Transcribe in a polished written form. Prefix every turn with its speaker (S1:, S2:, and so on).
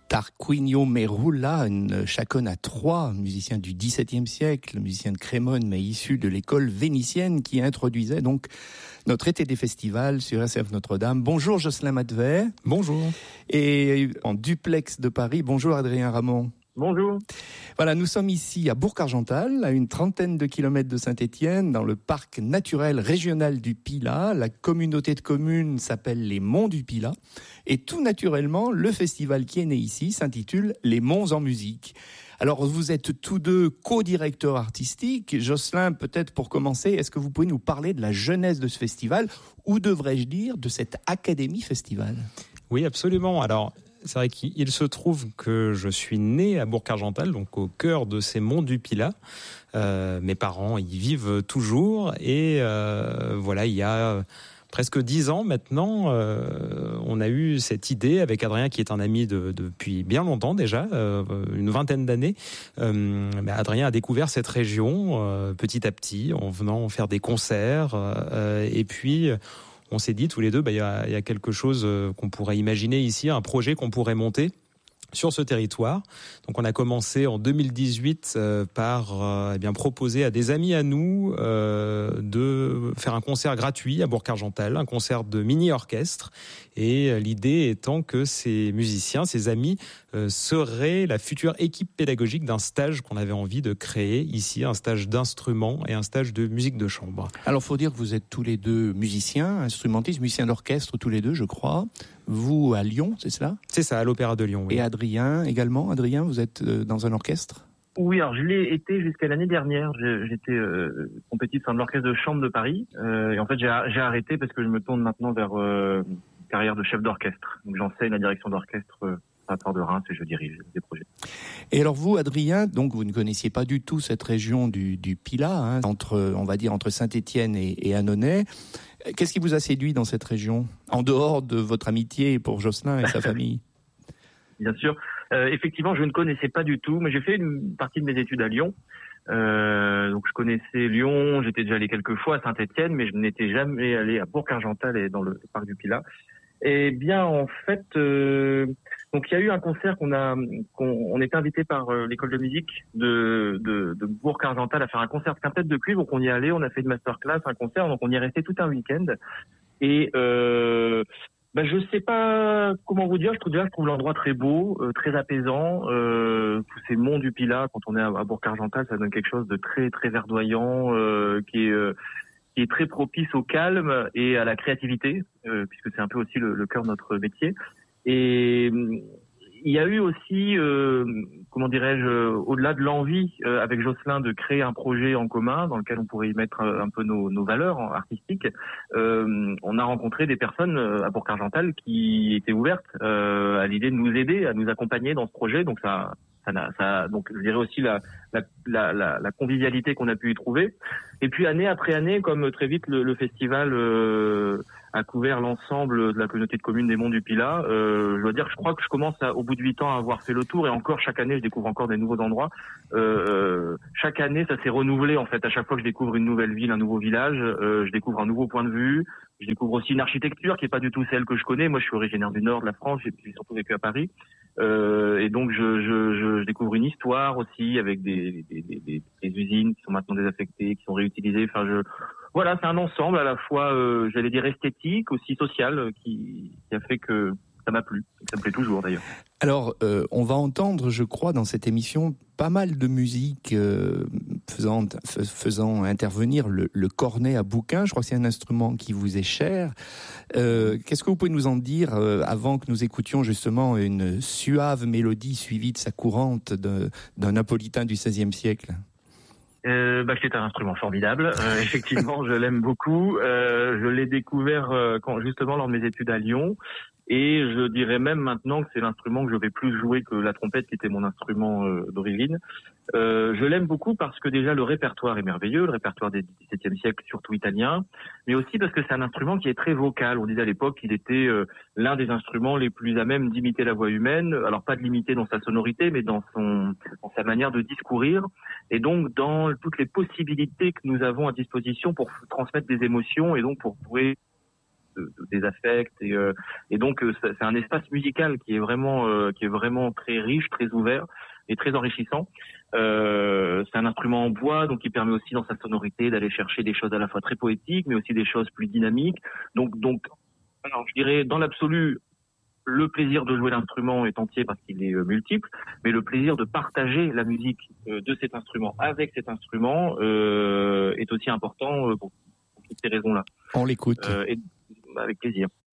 S1: Tarquinio Merula, une chaconne à trois, musicien du XVIIe siècle, musicien de Crémone, mais issu de l'école vénitienne qui introduisait donc notre été des festivals sur RCF Notre-Dame. Bonjour Jocelyn Madevet.
S2: Bonjour.
S1: Et en duplex de Paris, bonjour Adrien Ramon.
S3: Bonjour.
S1: Voilà, nous sommes ici à Bourg-Argental, à une trentaine de kilomètres de Saint-Étienne, dans le parc naturel régional du Pilat. La communauté de communes s'appelle les Monts du Pilat. Et tout naturellement, le festival qui est né ici s'intitule Les Monts en musique. Alors, vous êtes tous deux co-directeurs artistiques. Jocelyn, peut-être pour commencer, est-ce que vous pouvez nous parler de la genèse de ce festival, ou devrais-je dire, de cette académie festival ?
S2: Oui, absolument. Alors, c'est vrai qu'il se trouve que je suis né à Bourg-Argental, donc au cœur de ces monts du Pilat. Mes parents y vivent toujours et voilà, il y a presque 10 ans maintenant, on a eu cette idée avec Adrien, qui est un ami depuis bien longtemps déjà, une vingtaine d'années. Adrien a découvert cette région petit à petit en venant faire des concerts et puis on s'est dit tous les deux, il y a quelque chose qu'on pourrait imaginer ici, un projet qu'on pourrait monter sur ce territoire. Donc on a commencé en 2018 par proposer à des amis à nous de faire un concert gratuit à Bourg-Argental, un concert de mini-orchestre. Et l'idée étant que ces musiciens, ces amis, seraient la future équipe pédagogique d'un stage qu'on avait envie de créer ici, un stage d'instruments et un stage de musique de chambre.
S1: Alors, il faut dire que vous êtes tous les deux musiciens, instrumentistes, musiciens d'orchestre tous les deux, je crois. Vous, à Lyon, c'est cela ?
S2: C'est ça, à l'Opéra de Lyon, oui.
S1: Et Adrien également. Adrien, vous êtes dans un orchestre ?
S3: Oui, alors je l'ai été jusqu'à l'année dernière. J'étais compétiteur de l'orchestre de chambre de Paris. Et en fait, j'ai arrêté parce que je me tourne maintenant vers une carrière de chef d'orchestre. Donc j'enseigne la direction d'orchestre à Port de Reims et je dirige des projets.
S1: Et alors vous, Adrien, donc vous ne connaissiez pas du tout cette région du Pilat, entre Saint-Étienne et Annonay. Qu'est-ce qui vous a séduit dans cette région, en dehors de votre amitié pour Jocelyn et sa famille ?
S3: Bien sûr. Effectivement, je ne connaissais pas du tout, mais j'ai fait une partie de mes études à Lyon. Donc je connaissais Lyon, j'étais déjà allé quelques fois à Saint-Étienne, mais je n'étais jamais allé à Bourg-Argental et dans le parc du Pilat. Eh bien, en fait, donc il y a eu un concert on était invité par l'école de musique de Bourg-Argental à faire un concert de quintette de cuivre. Donc on y est allé, on a fait une masterclass, un concert, donc on y est resté tout un week-end. Et je sais pas comment vous dire. Je trouve l'endroit très beau, très apaisant. Tous ces monts du Pilat, quand on est à Bourg-Argental, ça donne quelque chose de très très verdoyant, qui est très propice au calme et à la créativité, puisque c'est un peu aussi le cœur de notre métier. Et il y a eu aussi, au-delà de l'envie avec Jocelyn de créer un projet en commun dans lequel on pourrait y mettre un peu nos valeurs artistiques, on a rencontré des personnes à Bourg-Argental qui étaient ouvertes à l'idée de nous aider, à nous accompagner dans ce projet. Donc donc je dirais aussi la convivialité qu'on a pu y trouver. Et puis année après année, comme très vite le festival a couvert l'ensemble de la communauté de communes des Monts du Pilat, je dois dire que je crois que je commence au bout de 8 ans à avoir fait le tour, et encore chaque année je découvre encore des nouveaux endroits. Chaque année ça s'est renouvelé en fait. À chaque fois que je découvre une nouvelle ville, un nouveau village, je découvre un nouveau point de vue. Je découvre aussi une architecture qui est pas du tout celle que je connais. Moi je suis originaire du nord de la France, j'ai surtout vécu à Paris. Et donc je découvre une histoire aussi avec des usines qui sont maintenant désaffectées, qui sont réutilisées. Voilà, c'est un ensemble à la fois, j'allais dire esthétique, aussi social, qui a fait que ça m'a plu, et que ça me plaît toujours d'ailleurs.
S1: Alors, on va entendre, je crois, dans cette émission, pas mal de musique faisant intervenir le cornet à bouquin. Je crois que c'est un instrument qui vous est cher. Qu'est-ce que vous pouvez nous en dire avant que nous écoutions justement une suave mélodie suivie de sa courante d'un napolitain du XVIe siècle ?
S3: C'est un instrument formidable. Effectivement, je l'aime beaucoup. Je l'ai découvert justement lors de mes études à Lyon. Et je dirais même maintenant que c'est l'instrument que je vais plus jouer que la trompette, qui était mon instrument d'origine. Je l'aime beaucoup parce que déjà le répertoire est merveilleux, le répertoire des XVIIe siècle, surtout italien, mais aussi parce que c'est un instrument qui est très vocal. On disait à l'époque qu'il était l'un des instruments les plus à même d'imiter la voix humaine. Alors pas de l'imiter dans sa sonorité, mais dans sa manière de discourir, et donc dans toutes les possibilités que nous avons à disposition pour transmettre des émotions et donc pour pouvoir des affects et donc c'est un espace musical qui est vraiment très riche, très ouvert et très enrichissant. C'est un instrument en bois, donc qui permet aussi dans sa sonorité d'aller chercher des choses à la fois très poétiques, mais aussi des choses plus dynamiques. Donc, alors je dirais dans l'absolu, le plaisir de jouer l'instrument est entier parce qu'il est multiple, mais le plaisir de partager la musique de cet instrument avec cet instrument est aussi important pour toutes ces raisons-là.
S1: On l'écoute.
S3: Et avec plaisir.